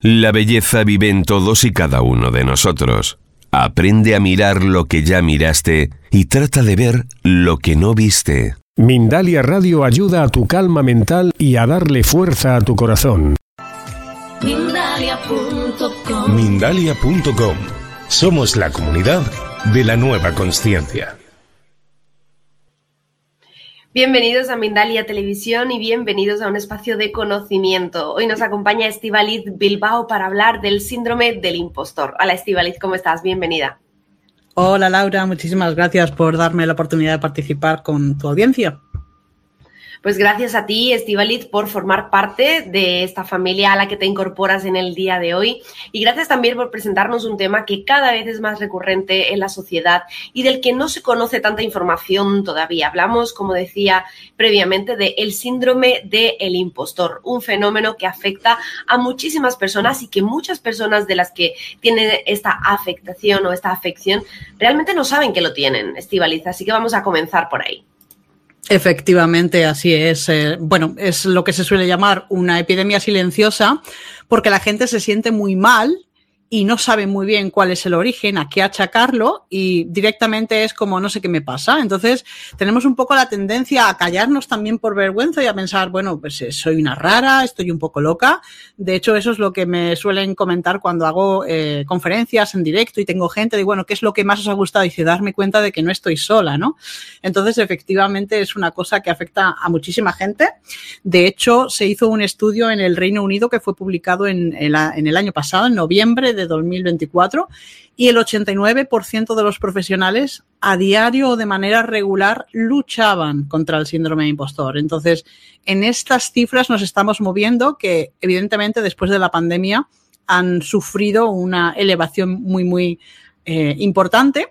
La belleza vive en todos y cada uno de nosotros. Aprende a mirar lo que ya miraste y trata de ver lo que no viste. Mindalia Radio ayuda a tu calma mental y a darle fuerza a tu corazón. Mindalia.com. Mindalia.com. Somos la comunidad de la nueva consciencia. Bienvenidos a Mindalia Televisión y bienvenidos a un espacio de conocimiento. Hoy nos acompaña Estíbaliz Bilbao para hablar del síndrome del impostor. Hola Estíbaliz, ¿cómo estás? Bienvenida. Hola Laura, muchísimas gracias por darme la oportunidad de participar con tu audiencia. Pues gracias a ti, Estíbaliz, por formar parte de esta familia a la que te incorporas en el día de hoy. Y gracias también por presentarnos un tema que cada vez es más recurrente en la sociedad y del que no se conoce tanta información todavía. Hablamos, como decía previamente, del síndrome del impostor, un fenómeno que afecta a muchísimas personas y que muchas personas de las que tienen esta afectación o esta afección realmente no saben que lo tienen, Estíbaliz. Así que vamos a comenzar por ahí. Efectivamente, así es. Bueno, es lo que se suele llamar una epidemia silenciosa porque la gente se siente muy mal y no sabe muy bien cuál es el origen, a qué achacarlo y directamente es como no sé qué me pasa. Entonces tenemos un poco la tendencia a callarnos también por vergüenza y a pensar, bueno, pues soy una rara, estoy un poco loca. De hecho, eso es lo que me suelen comentar cuando hago conferencias en directo y tengo gente de, bueno, ¿qué es lo que más os ha gustado? Y dice, darme cuenta de que no estoy sola, ¿no? Entonces, efectivamente, es una cosa que afecta a muchísima gente. De hecho, se hizo un estudio en el Reino Unido que fue publicado en el año pasado, en noviembre de 2024, y el 89% de los profesionales a diario o de manera regular luchaban contra el síndrome de impostor. Entonces, en estas cifras nos estamos moviendo que, evidentemente, después de la pandemia han sufrido una elevación muy importante.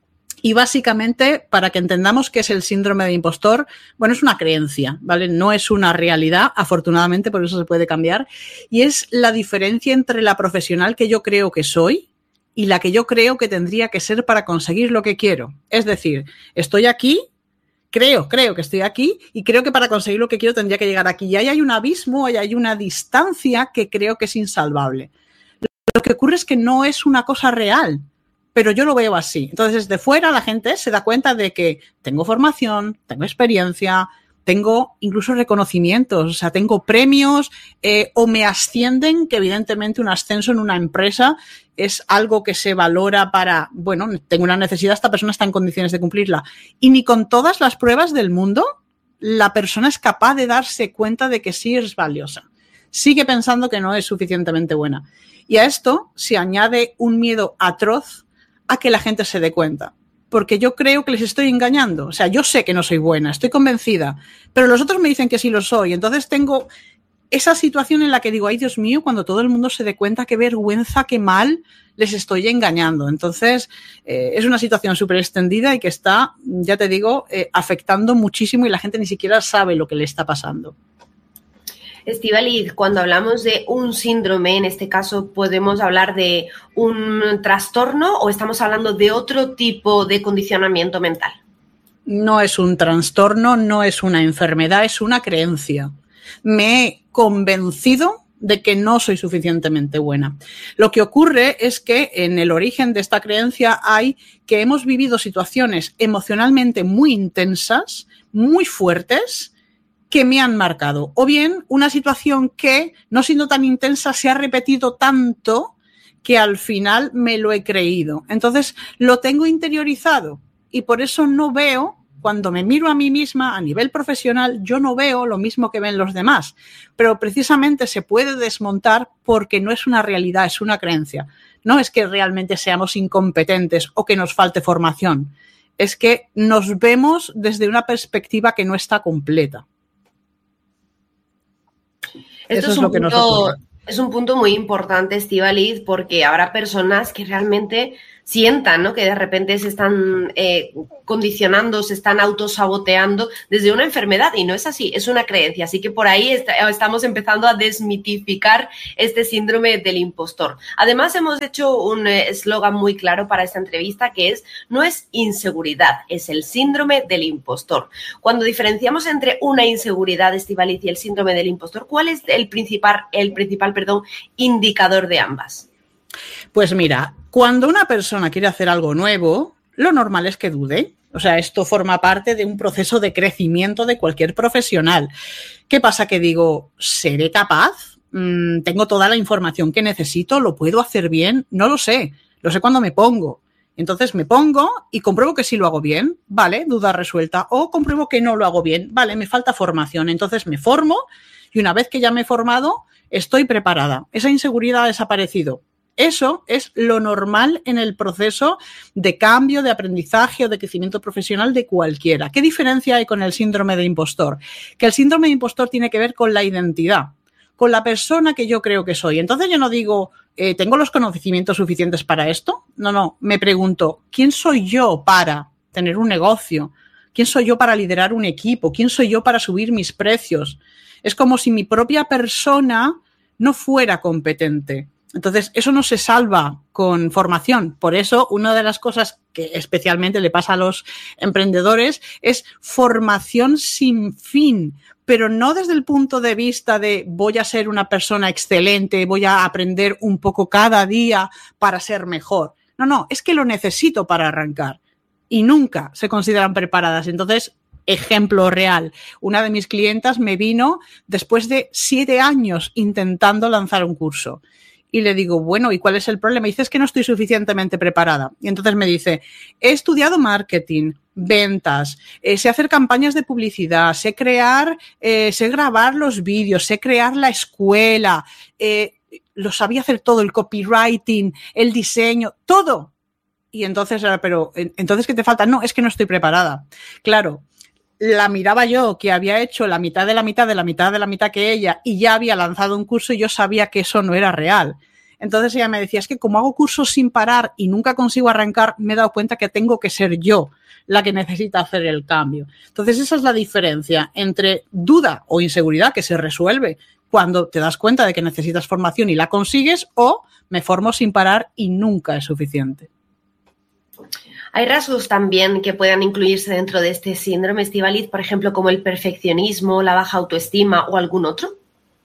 Y básicamente, para que entendamos qué es el síndrome de impostor, bueno, es una creencia, ¿vale? No es una realidad, afortunadamente, por eso se puede cambiar. Y es la diferencia entre la profesional que yo creo que soy y la que yo creo que tendría que ser para conseguir lo que quiero. Es decir, estoy aquí, creo que estoy aquí y creo que para conseguir lo que quiero tendría que llegar aquí. Y ahí hay un abismo, ahí hay una distancia que creo que es insalvable. Lo que ocurre es que no es una cosa real. Pero yo lo veo así. Entonces, desde fuera la gente se da cuenta de que tengo formación, tengo experiencia, tengo incluso reconocimientos, o sea, tengo premios o me ascienden, que evidentemente un ascenso en una empresa es algo que se valora para, bueno, tengo una necesidad, esta persona está en condiciones de cumplirla. Y ni con todas las pruebas del mundo, la persona es capaz de darse cuenta de que sí es valiosa. Sigue pensando que no es suficientemente buena. Y a esto se añade un miedo atroz a que la gente se dé cuenta, porque yo creo que les estoy engañando. O sea, yo sé que no soy buena, estoy convencida, pero los otros me dicen que sí lo soy. Entonces tengo esa situación en la que digo, ay Dios mío, cuando todo el mundo se dé cuenta, qué vergüenza, qué mal, les estoy engañando. Entonces es una situación súper extendida y que está, ya te digo, afectando muchísimo y la gente ni siquiera sabe lo que le está pasando. Estíbaliz, cuando hablamos de un síndrome, en este caso, ¿podemos hablar de un trastorno o estamos hablando de otro tipo de condicionamiento mental? No es un trastorno, no es una enfermedad, es una creencia. Me he convencido de que no soy suficientemente buena. Lo que ocurre es que en el origen de esta creencia hay que hemos vivido situaciones emocionalmente muy intensas, muy fuertes, que me han marcado. O bien una situación que, no siendo tan intensa, se ha repetido tanto que al final me lo he creído. Entonces, lo tengo interiorizado y por eso no veo, cuando me miro a mí misma a nivel profesional, yo no veo lo mismo que ven los demás. Pero precisamente se puede desmontar porque no es una realidad, es una creencia. No es que realmente seamos incompetentes o que nos falte formación. Es que nos vemos desde una perspectiva que no está completa. Esto es lo que nos ocurre. Es un punto muy importante, Estíbaliz, porque habrá personas que realmente sientan, ¿no?, que de repente se están condicionando, se están autosaboteando desde una enfermedad, y no es así, es una creencia. Así que por ahí estamos empezando a desmitificar este síndrome del impostor. Además, hemos hecho un eslogan muy claro para esta entrevista, que es: no es inseguridad, es el síndrome del impostor. Cuando diferenciamos entre una inseguridad, Estíbaliz, y el síndrome del impostor, ¿cuál es el principal indicador de ambas? Pues mira, cuando una persona quiere hacer algo nuevo, lo normal es que dude. O sea, esto forma parte de un proceso de crecimiento de cualquier profesional. ¿Qué pasa? Que digo, ¿seré capaz? ¿Tengo toda la información que necesito? ¿Lo puedo hacer bien? No lo sé cuando me pongo. Entonces me pongo y compruebo que sí lo hago bien, vale, duda resuelta. O compruebo que no lo hago bien, vale, me falta formación. Entonces me formo y una vez que ya me he formado, estoy preparada. Esa inseguridad ha desaparecido. Eso es lo normal en el proceso de cambio, de aprendizaje o de crecimiento profesional de cualquiera. ¿Qué diferencia hay con el síndrome de impostor? Que el síndrome de impostor tiene que ver con la identidad, con la persona que yo creo que soy. Entonces yo no digo, ¿tengo los conocimientos suficientes para esto? No, me pregunto, ¿quién soy yo para tener un negocio? ¿Quién soy yo para liderar un equipo? ¿Quién soy yo para subir mis precios? Es como si mi propia persona no fuera competente. Entonces, eso no se salva con formación. Por eso, una de las cosas que especialmente le pasa a los emprendedores es formación sin fin, pero no desde el punto de vista de voy a ser una persona excelente, voy a aprender un poco cada día para ser mejor. No, es que lo necesito para arrancar y nunca se consideran preparadas. Entonces, ejemplo real, una de mis clientas me vino después de 7 años intentando lanzar un curso. Y le digo, bueno, ¿y cuál es el problema? Y dice, es que no estoy suficientemente preparada. Y entonces me dice, he estudiado marketing, ventas, sé hacer campañas de publicidad, sé grabar los vídeos, sé crear la escuela, lo sabía hacer todo, el copywriting, el diseño, todo. Y entonces, pero, ¿entonces qué te falta? No, es que no estoy preparada. Claro. La miraba yo, que había hecho la mitad de la mitad que ella y ya había lanzado un curso y yo sabía que eso no era real. Entonces ella me decía, es que como hago cursos sin parar y nunca consigo arrancar, me he dado cuenta que tengo que ser yo la que necesita hacer el cambio. Entonces esa es la diferencia entre duda o inseguridad que se resuelve cuando te das cuenta de que necesitas formación y la consigues, o me formo sin parar y nunca es suficiente. ¿Hay rasgos también que puedan incluirse dentro de este síndrome, Estíbaliz, por ejemplo, como el perfeccionismo, la baja autoestima o algún otro?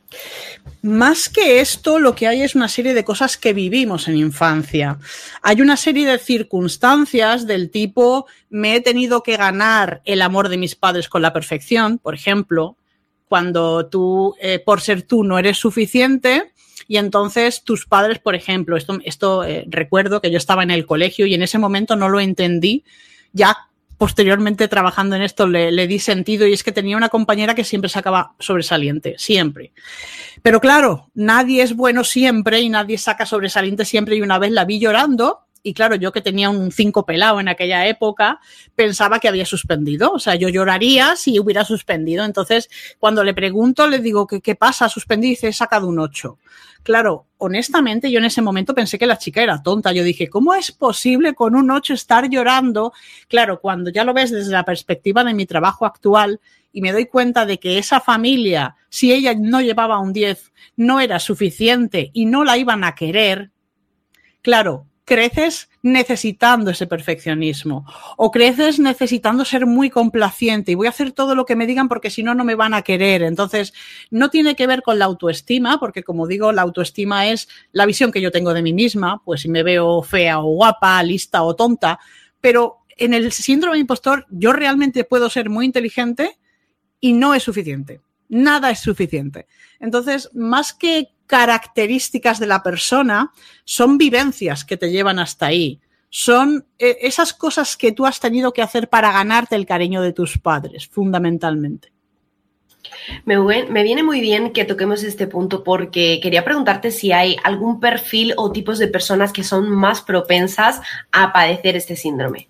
Más que esto, lo que hay es una serie de cosas que vivimos en infancia. Hay una serie de circunstancias del tipo, me he tenido que ganar el amor de mis padres con la perfección, por ejemplo, cuando tú, por ser tú, no eres suficiente. Y entonces tus padres, por ejemplo, esto recuerdo que yo estaba en el colegio y en ese momento no lo entendí. Ya posteriormente trabajando en esto le di sentido, y es que tenía una compañera que siempre sacaba sobresaliente, siempre. Pero claro, nadie es bueno siempre y nadie saca sobresaliente siempre, y una vez la vi llorando. Y claro, yo que tenía un 5 pelado en aquella época, pensaba que había suspendido. O sea, yo lloraría si hubiera suspendido. Entonces, cuando le pregunto, le digo, ¿qué pasa? ¿Suspendí? Y dice, he sacado un 8. Claro, honestamente, yo en ese momento pensé que la chica era tonta. Yo dije, ¿cómo es posible con un 8 estar llorando? Claro, cuando ya lo ves desde la perspectiva de mi trabajo actual y me doy cuenta de que esa familia, si ella no llevaba un 10, no era suficiente y no la iban a querer, claro, creces necesitando ese perfeccionismo o creces necesitando ser muy complaciente y voy a hacer todo lo que me digan porque si no, no me van a querer. Entonces, no tiene que ver con la autoestima, porque como digo, la autoestima es la visión que yo tengo de mí misma, pues si me veo fea o guapa, lista o tonta, pero en el síndrome de impostor yo realmente puedo ser muy inteligente y no es suficiente. Nada es suficiente. Entonces, más que características de la persona, son vivencias que te llevan hasta ahí. Son esas cosas que tú has tenido que hacer para ganarte el cariño de tus padres, fundamentalmente. Me viene muy bien que toquemos este punto porque quería preguntarte si hay algún perfil o tipos de personas que son más propensas a padecer este síndrome.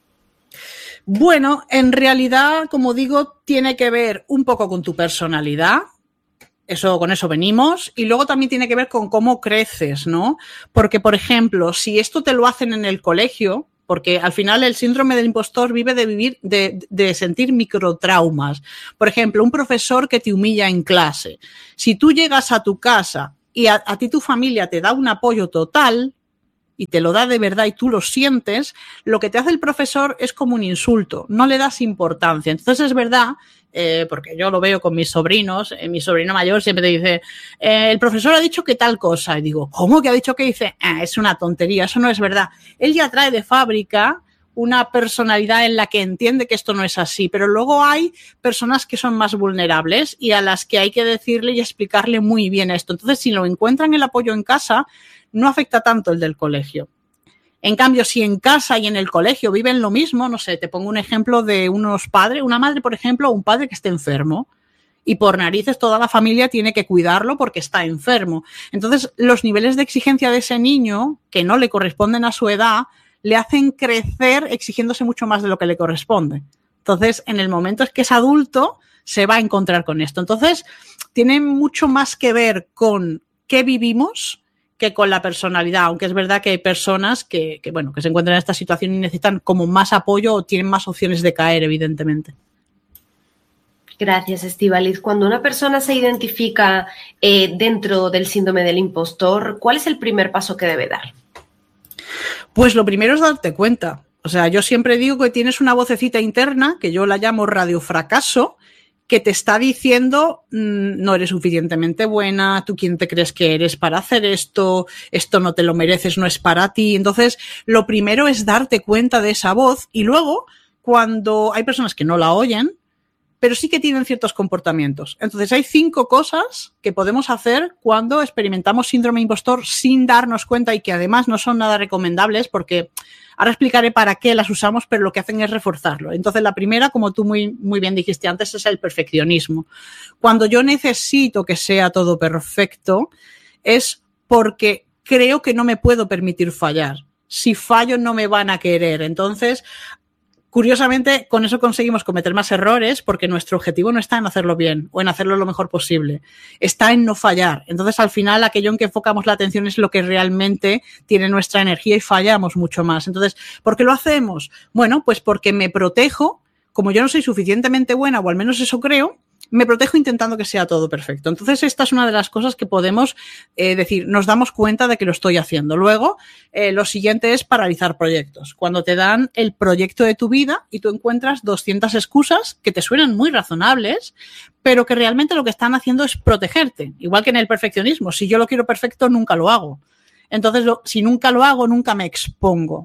Bueno, en realidad, como digo, tiene que ver un poco con tu personalidad. con eso venimos. Y luego también tiene que ver con cómo creces, ¿no? Porque, por ejemplo, si esto te lo hacen en el colegio, porque al final el síndrome del impostor vive de sentir microtraumas. Por ejemplo, un profesor que te humilla en clase. Si tú llegas a tu casa y a ti tu familia te da un apoyo total y te lo da de verdad y tú lo sientes, lo que te hace el profesor es como un insulto, no le das importancia. Entonces es verdad, porque yo lo veo con mis sobrinos, mi sobrino mayor siempre te dice, el profesor ha dicho que tal cosa. Y digo, ¿cómo que ha dicho que dice? Es una tontería, eso no es verdad. Él ya trae de fábrica una personalidad en la que entiende que esto no es así, pero luego hay personas que son más vulnerables y a las que hay que decirle y explicarle muy bien esto. Entonces, si lo encuentran el apoyo en casa, no afecta tanto el del colegio. En cambio, si en casa y en el colegio viven lo mismo, no sé, te pongo un ejemplo de unos padres, una madre, por ejemplo, o un padre que esté enfermo y por narices toda la familia tiene que cuidarlo porque está enfermo. Entonces, los niveles de exigencia de ese niño, que no le corresponden a su edad, le hacen crecer exigiéndose mucho más de lo que le corresponde. Entonces, en el momento en que es adulto, se va a encontrar con esto. Entonces, tiene mucho más que ver con qué vivimos que con la personalidad, aunque es verdad que hay personas que se encuentran en esta situación y necesitan como más apoyo o tienen más opciones de caer, evidentemente. Gracias, Estíbaliz. Cuando una persona se identifica dentro del síndrome del impostor, ¿cuál es el primer paso que debe dar? Pues lo primero es darte cuenta. O sea, yo siempre digo que tienes una vocecita interna, que yo la llamo radiofracaso, que te está diciendo no eres suficientemente buena, tú quién te crees que eres para hacer esto no te lo mereces, no es para ti. Entonces, lo primero es darte cuenta de esa voz y luego, cuando hay personas que no la oyen, pero sí que tienen ciertos comportamientos. Entonces, hay 5 cosas que podemos hacer cuando experimentamos síndrome impostor sin darnos cuenta y que además no son nada recomendables porque ahora explicaré para qué las usamos, pero lo que hacen es reforzarlo. Entonces, la primera, como tú muy bien dijiste antes, es el perfeccionismo. Cuando yo necesito que sea todo perfecto, es porque creo que no me puedo permitir fallar. Si fallo, no me van a querer. Entonces, curiosamente, con eso conseguimos cometer más errores porque nuestro objetivo no está en hacerlo bien o en hacerlo lo mejor posible. Está en no fallar. Entonces, al final, aquello en que enfocamos la atención es lo que realmente tiene nuestra energía y fallamos mucho más. Entonces, ¿por qué lo hacemos? Bueno, pues porque me protejo. Como yo no soy suficientemente buena, o al menos eso creo, me protejo intentando que sea todo perfecto. Entonces, esta es una de las cosas que podemos decir, nos damos cuenta de que lo estoy haciendo. Luego, lo siguiente es paralizar proyectos. Cuando te dan el proyecto de tu vida y tú encuentras 200 excusas que te suenan muy razonables, pero que realmente lo que están haciendo es protegerte. Igual que en el perfeccionismo. Si yo lo quiero perfecto, nunca lo hago. Entonces, si nunca lo hago, nunca me expongo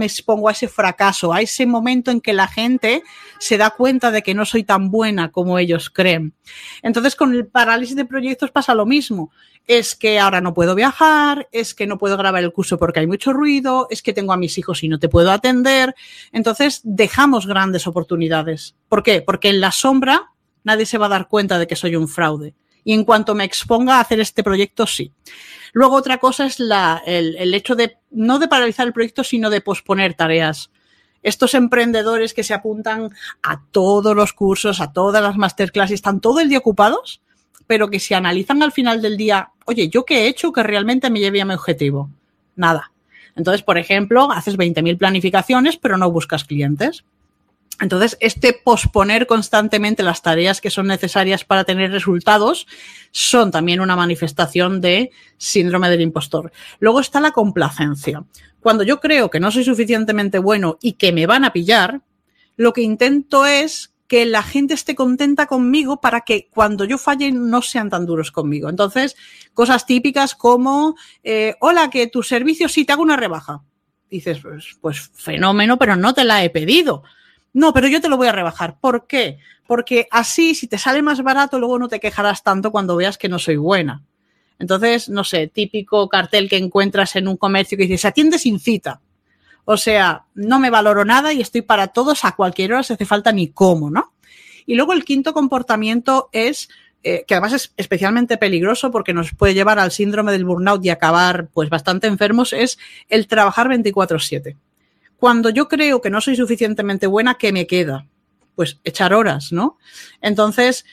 a ese fracaso, a ese momento en que la gente se da cuenta de que no soy tan buena como ellos creen. Entonces, con el parálisis de proyectos pasa lo mismo. Es que ahora no puedo viajar, es que no puedo grabar el curso porque hay mucho ruido, es que tengo a mis hijos y no te puedo atender. Entonces, dejamos grandes oportunidades. ¿Por qué? Porque en la sombra nadie se va a dar cuenta de que soy un fraude. Y en cuanto me exponga a hacer este proyecto, sí. Luego otra cosa es el hecho de, no de paralizar el proyecto, sino de posponer tareas. Estos emprendedores que se apuntan a todos los cursos, a todas las masterclass y están todo el día ocupados, pero que se analizan al final del día, oye, ¿yo qué he hecho que realmente me lleve a mi objetivo? Nada. Entonces, por ejemplo, haces 20.000 planificaciones, pero no buscas clientes. Entonces, este posponer constantemente las tareas que son necesarias para tener resultados son también una manifestación de síndrome del impostor. Luego está la complacencia. Cuando yo creo que no soy suficientemente bueno y que me van a pillar, lo que intento es que la gente esté contenta conmigo para que cuando yo falle no sean tan duros conmigo. Entonces, cosas típicas como, hola, que tu servicio sí te hago una rebaja. Dices, pues fenómeno, pero no te la he pedido. No, pero yo te lo voy a rebajar. ¿Por qué? Porque así, si te sale más barato, luego no te quejarás tanto cuando veas que no soy buena. Entonces, no sé, típico cartel que encuentras en un comercio que dice, se atiende sin cita. O sea, no me valoro nada y estoy para todos a cualquier hora si hace falta ni cómo, ¿no? Y luego el quinto comportamiento es, que además es especialmente peligroso porque nos puede llevar al síndrome del burnout y acabar pues bastante enfermos, es el trabajar 24/7. Cuando yo creo que no soy suficientemente buena, ¿qué me queda? Pues echar horas, ¿no? Entonces,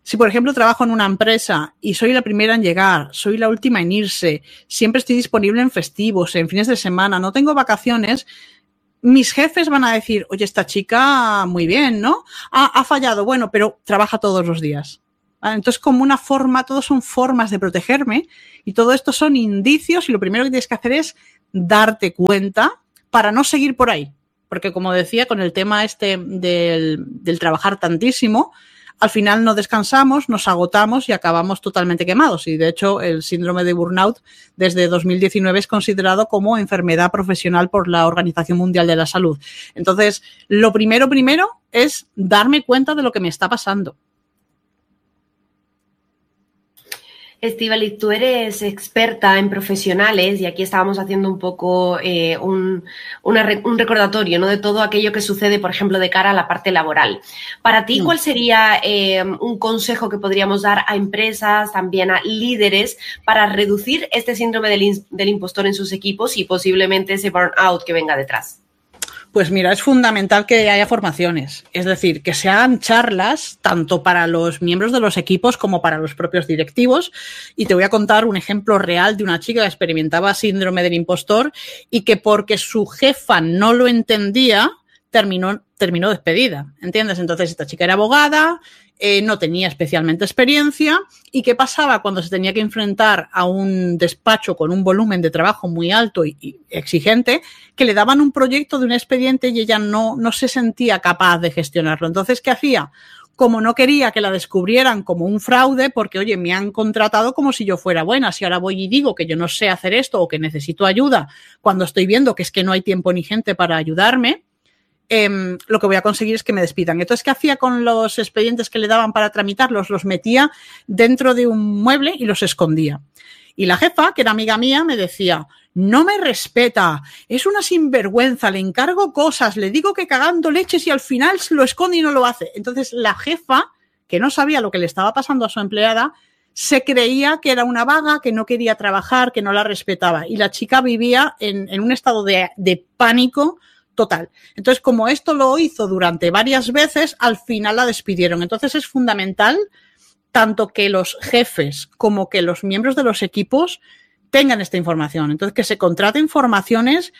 Si, por ejemplo, trabajo en una empresa y soy la primera en llegar, soy la última en irse, siempre estoy disponible en festivos, en fines de semana, no tengo vacaciones, mis jefes van a decir, oye, esta chica muy bien, ¿no? Ha fallado, bueno, pero trabaja todos los días. ¿Vale? Entonces, como una forma, todos son formas de protegerme y todo esto son indicios y lo primero que tienes que hacer es darte cuenta para no seguir por ahí. Porque, como decía, con el tema del trabajar tantísimo, al final no descansamos, nos agotamos y acabamos totalmente quemados. Y, de hecho, el síndrome de burnout desde 2019 es considerado como enfermedad profesional por la Organización Mundial de la Salud. Entonces, lo primero es darme cuenta de lo que me está pasando. Estíbaliz, tú eres experta en profesionales y aquí estábamos haciendo un poco un recordatorio, ¿no?, de todo aquello que sucede, por ejemplo, de cara a la parte laboral. Para ti, ¿cuál sería un consejo que podríamos dar a empresas, también a líderes, para reducir este síndrome del impostor en sus equipos y posiblemente ese burnout que venga detrás? Pues mira, es fundamental que haya formaciones, es decir, que se hagan charlas tanto para los miembros de los equipos como para los propios directivos. Y te voy a contar un ejemplo real de una chica que experimentaba síndrome del impostor y que porque su jefa no lo entendía, terminó despedida, ¿entiendes? Entonces esta chica era abogada, no tenía especialmente experiencia. ¿Y qué pasaba cuando se tenía que enfrentar a un despacho con un volumen de trabajo muy alto y exigente? Que le daban un proyecto de un expediente y ella no se sentía capaz de gestionarlo. Entonces, ¿qué hacía? Como no quería que la descubrieran como un fraude, porque, oye, me han contratado como si yo fuera buena, si ahora voy y digo que yo no sé hacer esto o que necesito ayuda, cuando estoy viendo que es que no hay tiempo ni gente para ayudarme, lo que voy a conseguir es que me despidan. Entonces, ¿qué hacía con los expedientes que le daban para tramitarlos? Los metía dentro de un mueble y los escondía. Y la jefa, que era amiga mía, me decía, no me respeta, es una sinvergüenza, le encargo cosas, le digo que cagando leches y al final se lo esconde y no lo hace. Entonces, la jefa, que no sabía lo que le estaba pasando a su empleada, se creía que era una vaga, que no quería trabajar, que no la respetaba. Y la chica vivía en un estado de pánico total. Entonces, como esto lo hizo durante varias veces, al final la despidieron. Entonces, es fundamental tanto que los jefes como que los miembros de los equipos tengan esta información. Entonces, que se contraten formaciones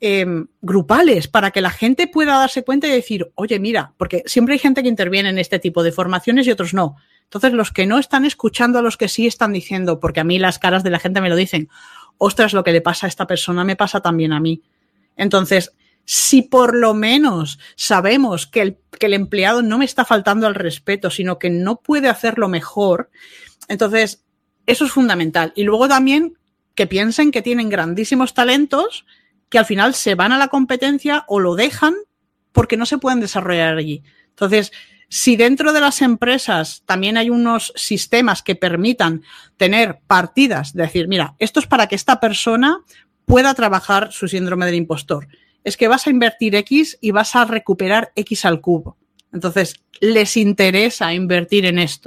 grupales para que la gente pueda darse cuenta y decir, oye, mira, porque siempre hay gente que interviene en este tipo de formaciones y otros no. Entonces, los que no están escuchando a los que sí están diciendo, porque a mí las caras de la gente me lo dicen, ostras, lo que le pasa a esta persona me pasa también a mí. Entonces, si por lo menos sabemos que el empleado no me está faltando al respeto, sino que no puede hacerlo mejor, entonces eso es fundamental. Y luego también que piensen que tienen grandísimos talentos que al final se van a la competencia o lo dejan porque no se pueden desarrollar allí. Entonces, si dentro de las empresas también hay unos sistemas que permitan tener partidas, de decir, mira, esto es para que esta persona pueda trabajar su síndrome del impostor. Es que vas a invertir X y vas a recuperar X al cubo. Entonces, les interesa invertir en esto.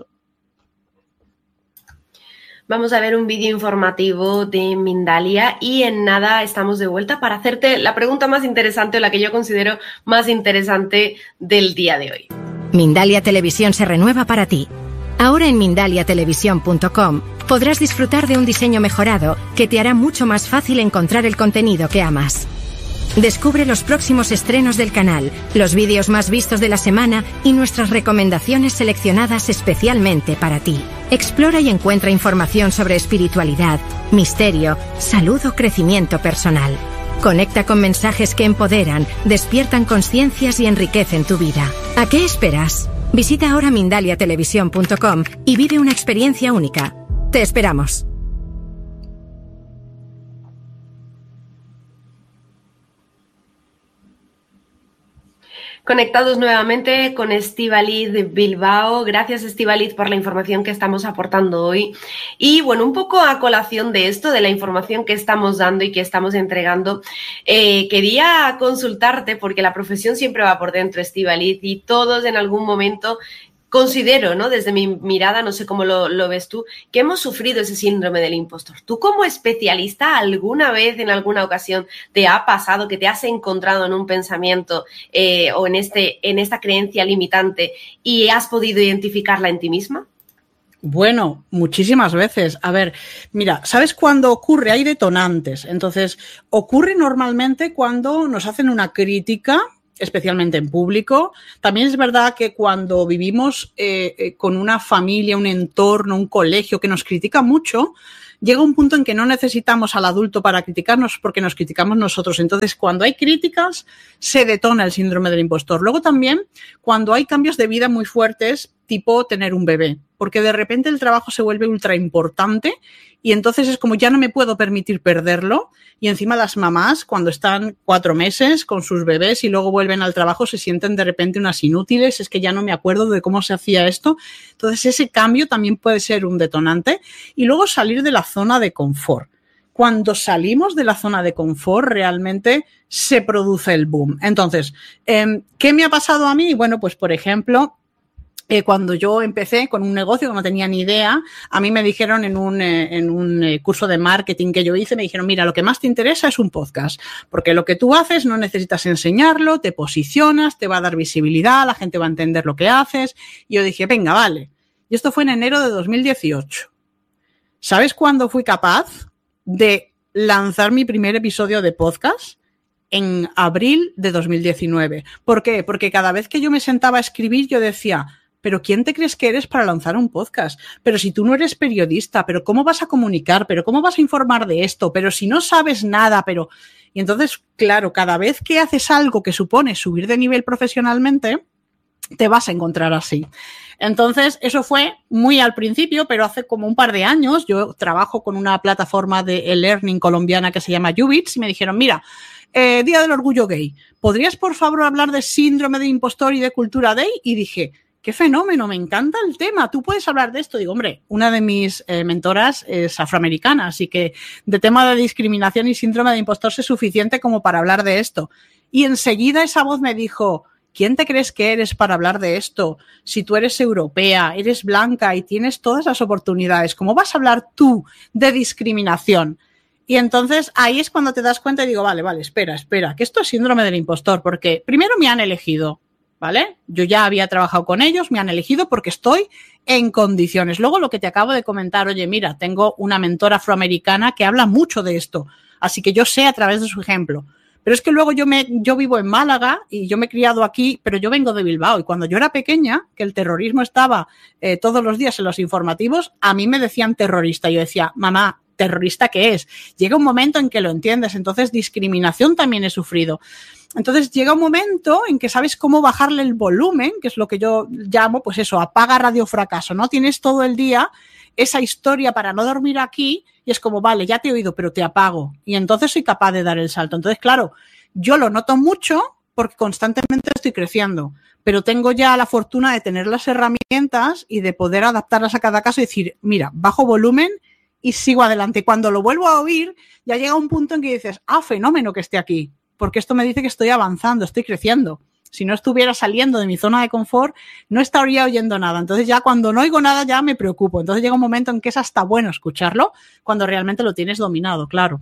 Vamos a ver un vídeo informativo de Mindalia y en nada estamos de vuelta para hacerte la pregunta más interesante o la que yo considero más interesante del día de hoy. Mindalia Televisión se renueva para ti. Ahora en mindaliatelevisión.com podrás disfrutar de un diseño mejorado que te hará mucho más fácil encontrar el contenido que amas. Descubre los próximos estrenos del canal, los vídeos más vistos de la semana y nuestras recomendaciones seleccionadas especialmente para ti. Explora y encuentra información sobre espiritualidad, misterio, salud o crecimiento personal. Conecta con mensajes que empoderan, despiertan conciencias y enriquecen tu vida. ¿A qué esperas? Visita ahora mindaliatelevisión.com y vive una experiencia única. Te esperamos. Conectados nuevamente con Estíbaliz de Bilbao. Gracias, Estíbaliz, por la información que estamos aportando hoy. Y bueno, un poco a colación de esto, de la información que estamos dando y que estamos entregando, quería consultarte porque la profesión siempre va por dentro, Estíbaliz, y todos en algún momento considero, ¿no?, desde mi mirada, no sé cómo lo ves tú, que hemos sufrido ese síndrome del impostor. ¿Tú como especialista alguna vez, en alguna ocasión, te ha pasado que te has encontrado en un pensamiento o en esta creencia limitante y has podido identificarla en ti misma? Bueno, muchísimas veces. A ver, mira, ¿sabes cuándo ocurre? Hay detonantes. Entonces, ocurre normalmente cuando nos hacen una crítica, especialmente en público. También es verdad que cuando vivimos con una familia, un entorno, un colegio que nos critica mucho, llega un punto en que no necesitamos al adulto para criticarnos porque nos criticamos nosotros. Entonces, cuando hay críticas, se detona el síndrome del impostor. Luego también, cuando hay cambios de vida muy fuertes, tipo tener un bebé, porque de repente el trabajo se vuelve ultra importante y entonces es como ya no me puedo permitir perderlo. Y encima las mamás, cuando están 4 meses con sus bebés y luego vuelven al trabajo, se sienten de repente unas inútiles, es que ya no me acuerdo de cómo se hacía esto. Entonces ese cambio también puede ser un detonante. Y luego salir de la zona de confort. Cuando salimos de la zona de confort, realmente se produce el boom. Entonces, ¿qué me ha pasado a mí? Bueno, pues por ejemplo, cuando yo empecé con un negocio que no tenía ni idea, a mí me dijeron en un curso de marketing que yo hice, me dijeron, mira, lo que más te interesa es un podcast, porque lo que tú haces no necesitas enseñarlo, te posicionas, te va a dar visibilidad, la gente va a entender lo que haces. Y yo dije, venga, vale. Y esto fue en enero de 2018. ¿Sabes cuándo fui capaz de lanzar mi primer episodio de podcast? En abril de 2019. ¿Por qué? Porque cada vez que yo me sentaba a escribir, yo decía, ¿pero quién te crees que eres para lanzar un podcast? Pero si tú no eres periodista, ¿pero cómo vas a comunicar? ¿Pero cómo vas a informar de esto? Pero si no sabes nada, pero... Y entonces, claro, cada vez que haces algo que supone subir de nivel profesionalmente, te vas a encontrar así. Entonces, eso fue muy al principio, pero hace como un par de años yo trabajo con una plataforma de e-learning colombiana que se llama Ubits y me dijeron, mira, Día del Orgullo Gay, ¿podrías por favor hablar de síndrome de impostor y de cultura gay? Y dije, qué fenómeno, me encanta el tema, tú puedes hablar de esto. Digo, hombre, una de mis mentoras es afroamericana, así que de tema de discriminación y síndrome de impostor es suficiente como para hablar de esto. Y enseguida esa voz me dijo, ¿quién te crees que eres para hablar de esto? Si tú eres europea, eres blanca y tienes todas las oportunidades, ¿cómo vas a hablar tú de discriminación? Y entonces ahí es cuando te das cuenta y digo, vale, espera, que esto es síndrome del impostor, porque primero me han elegido, ¿vale? Yo ya había trabajado con ellos, me han elegido porque estoy en condiciones. Luego lo que te acabo de comentar, oye, mira, tengo una mentora afroamericana que habla mucho de esto, así que yo sé a través de su ejemplo. Pero es que luego yo vivo en Málaga y yo me he criado aquí, pero yo vengo de Bilbao. Y cuando yo era pequeña, que el terrorismo estaba todos los días en los informativos, a mí me decían terrorista. Yo decía, mamá, ¿terrorista qué es? Llega un momento en que lo entiendes. Entonces, discriminación también he sufrido. Entonces, llega un momento en que sabes cómo bajarle el volumen, que es lo que yo llamo, pues eso, apaga radio fracaso, ¿no? Tienes todo el día esa historia para no dormir aquí y es como, vale, ya te he oído, pero te apago. Y entonces soy capaz de dar el salto. Entonces, claro, yo lo noto mucho porque constantemente estoy creciendo, pero tengo ya la fortuna de tener las herramientas y de poder adaptarlas a cada caso y decir, mira, bajo volumen y sigo adelante. Cuando lo vuelvo a oír, ya llega un punto en que dices, fenómeno que esté aquí, porque esto me dice que estoy avanzando, estoy creciendo. Si no estuviera saliendo de mi zona de confort, no estaría oyendo nada. Entonces ya cuando no oigo nada ya me preocupo. Entonces llega un momento en que es hasta bueno escucharlo cuando realmente lo tienes dominado, claro.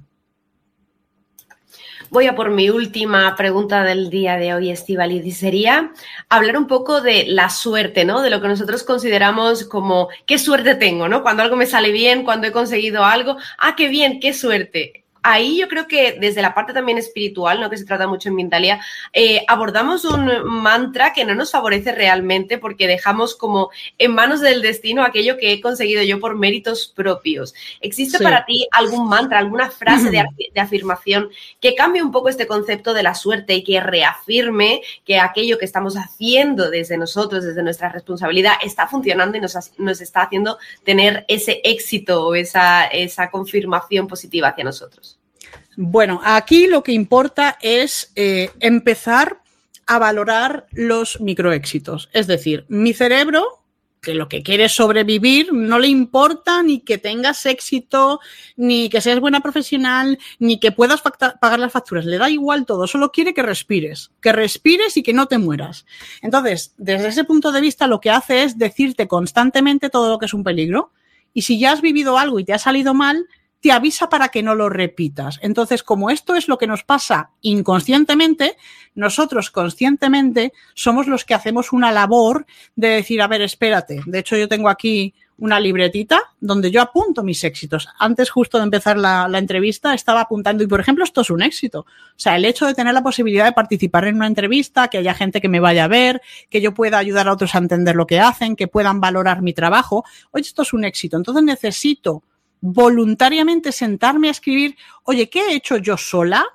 Voy a por mi última pregunta del día de hoy, Estíbaliz, y sería hablar un poco de la suerte, ¿no? De lo que nosotros consideramos como qué suerte tengo, ¿no? Cuando algo me sale bien, cuando he conseguido algo, qué bien, qué suerte. Ahí yo creo que desde la parte también espiritual, ¿no? Que se trata mucho en Mindalia, abordamos un mantra que no nos favorece realmente porque dejamos como en manos del destino aquello que he conseguido yo por méritos propios. ¿Existe para ti algún mantra, alguna frase de afirmación que cambie un poco este concepto de la suerte y que reafirme que aquello que estamos haciendo desde nosotros, desde nuestra responsabilidad, está funcionando y nos está haciendo tener ese éxito o esa confirmación positiva hacia nosotros? Bueno, aquí lo que importa es empezar a valorar los microéxitos. Es decir, mi cerebro, que lo que quiere es sobrevivir, no le importa ni que tengas éxito, ni que seas buena profesional, ni que puedas pagar las facturas. Le da igual todo, solo quiere que respires y que no te mueras. Entonces, desde ese punto de vista, lo que hace es decirte constantemente todo lo que es un peligro. Y si ya has vivido algo y te ha salido mal, te avisa para que no lo repitas. Entonces, como esto es lo que nos pasa inconscientemente, nosotros conscientemente somos los que hacemos una labor de decir, a ver, espérate. De hecho, yo tengo aquí una libretita donde yo apunto mis éxitos. Antes, justo de empezar la entrevista, estaba apuntando y, por ejemplo, esto es un éxito. O sea, el hecho de tener la posibilidad de participar en una entrevista, que haya gente que me vaya a ver, que yo pueda ayudar a otros a entender lo que hacen, que puedan valorar mi trabajo. Oye, esto es un éxito. Entonces necesito voluntariamente sentarme a escribir, oye, ¿qué he hecho yo sola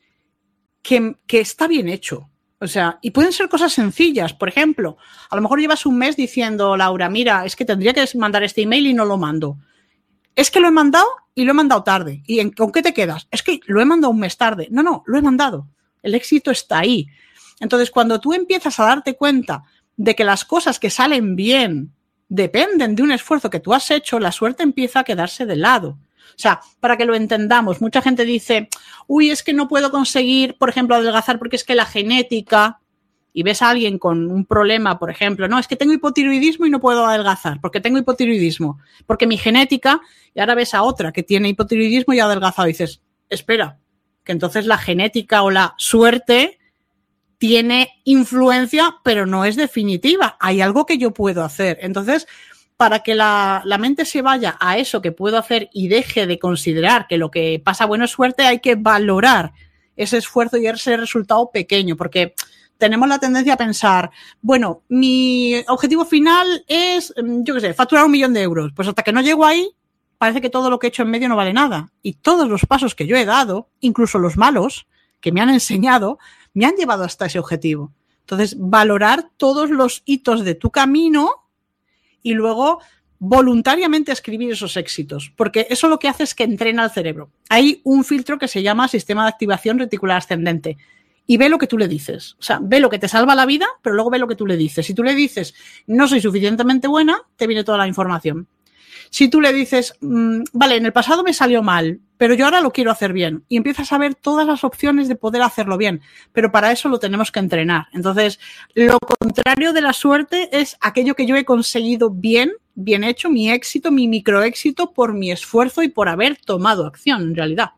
que está bien hecho? O sea, y pueden ser cosas sencillas. Por ejemplo, a lo mejor llevas un mes diciendo, Laura, mira, es que tendría que mandar este email y no lo mando. Es que lo he mandado y lo he mandado tarde. ¿Y con qué te quedas? Es que lo he mandado un mes tarde. No, lo he mandado. El éxito está ahí. Entonces, cuando tú empiezas a darte cuenta de que las cosas que salen bien dependen de un esfuerzo que tú has hecho, la suerte empieza a quedarse de lado. O sea, para que lo entendamos, mucha gente dice, uy, es que no puedo conseguir, por ejemplo, adelgazar porque es que la genética, y ves a alguien con un problema, por ejemplo, no, es que tengo hipotiroidismo y no puedo adelgazar porque tengo hipotiroidismo, porque mi genética, y ahora ves a otra que tiene hipotiroidismo y ha adelgazado y dices, espera, que entonces la genética o la suerte tiene influencia, pero no es definitiva. Hay algo que yo puedo hacer. Entonces, para que la mente se vaya a eso que puedo hacer y deje de considerar que lo que pasa bueno es suerte, hay que valorar ese esfuerzo y ese resultado pequeño, porque tenemos la tendencia a pensar, bueno, mi objetivo final es, yo qué sé, facturar 1 millón de euros. Pues hasta que no llego ahí, parece que todo lo que he hecho en medio no vale nada. Y todos los pasos que yo he dado, incluso los malos, que me han enseñado, me han llevado hasta ese objetivo. Entonces, valorar todos los hitos de tu camino y luego voluntariamente escribir esos éxitos, porque eso lo que hace es que entrena el cerebro. Hay un filtro que se llama sistema de activación reticular ascendente y ve lo que tú le dices. O sea, ve lo que te salva la vida, pero luego ve lo que tú le dices. Si tú le dices, no soy suficientemente buena, te viene toda la información. Si tú le dices, vale, en el pasado me salió mal, pero yo ahora lo quiero hacer bien, y empiezas a ver todas las opciones de poder hacerlo bien, pero para eso lo tenemos que entrenar. Entonces, lo contrario de la suerte es aquello que yo he conseguido bien hecho, mi éxito, mi microéxito por mi esfuerzo y por haber tomado acción, en realidad.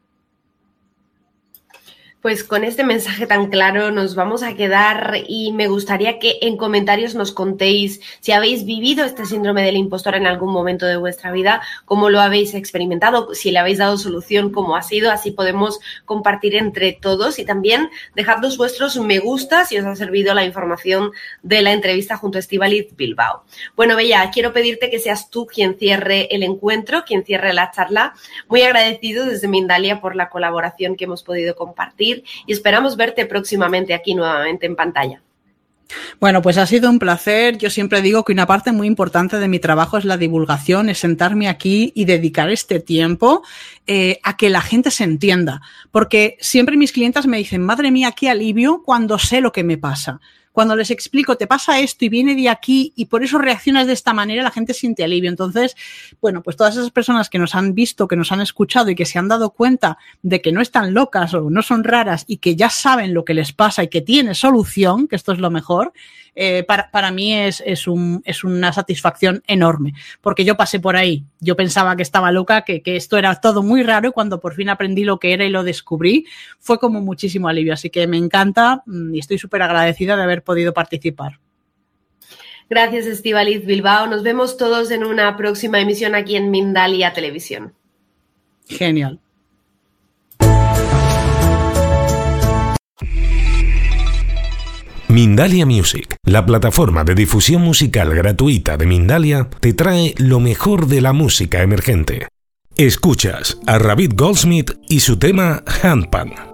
Pues con este mensaje tan claro nos vamos a quedar y me gustaría que en comentarios nos contéis si habéis vivido este síndrome del impostor en algún momento de vuestra vida, cómo lo habéis experimentado, si le habéis dado solución, cómo ha sido, así podemos compartir entre todos y también dejadnos vuestros me gusta si os ha servido la información de la entrevista junto a Estíbaliz Bilbao. Bueno, Bella, quiero pedirte que seas tú quien cierre el encuentro, quien cierre la charla. Muy agradecido desde Mindalia por la colaboración que hemos podido compartir y esperamos verte próximamente aquí nuevamente en pantalla. Bueno, pues ha sido un placer. Yo siempre digo que una parte muy importante de mi trabajo es la divulgación, es sentarme aquí y dedicar este tiempo a que la gente se entienda. Porque siempre mis clientas me dicen, madre mía, qué alivio cuando sé lo que me pasa. Cuando les explico, te pasa esto y viene de aquí y por eso reaccionas de esta manera, la gente siente alivio. Entonces, bueno, pues todas esas personas que nos han visto, que nos han escuchado y que se han dado cuenta de que no están locas o no son raras y que ya saben lo que les pasa y que tiene solución, que esto es lo mejor, para mí es una satisfacción enorme. Porque yo pasé por ahí. Yo pensaba que estaba loca, que esto era todo muy raro y cuando por fin aprendí lo que era y lo descubrí, fue como muchísimo alivio. Así que me encanta y estoy súper agradecida de haber podido participar. Gracias, Estíbaliz Bilbao. Nos vemos todos en una próxima emisión aquí en Mindalia Televisión. Genial. Mindalia Music, la plataforma de difusión musical gratuita de Mindalia, te trae lo mejor de la música emergente. Escuchas a Ravid Goldsmith y su tema Handpan.